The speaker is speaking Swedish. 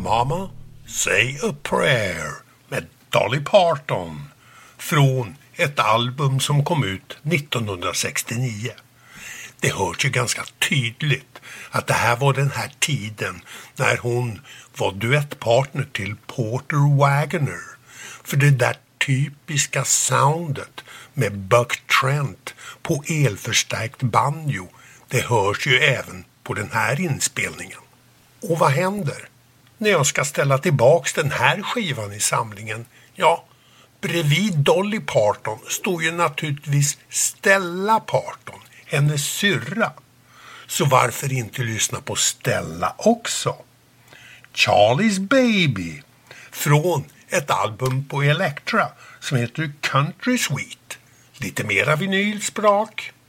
Mama, Say a Prayer med Dolly Parton från ett album som kom ut 1969. Det hörs ju ganska tydligt att det här var den här tiden när hon var duettpartner till Porter Wagoner. För det där typiska soundet med Buck Trent på elförstärkt banjo, det hörs ju även på den här inspelningen. Och vad händer när jag ska ställa tillbaks den här skivan i samlingen? Ja, bredvid Dolly Parton står ju naturligtvis Stella Parton, hennes syrra. Så varför inte lyssna på Stella också? Charlie's Baby från ett album på Elektra som heter Country Sweet. Lite mera vinylsprak.